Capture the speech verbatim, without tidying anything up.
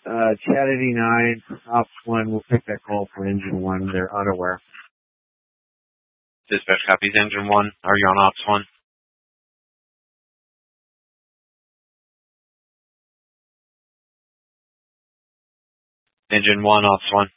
Uh, Chat eighty-nine, Ops one, we'll pick that call for Engine one. They're unaware. Dispatch copies Engine one. Are you on Ops one? Engine one, Ops one.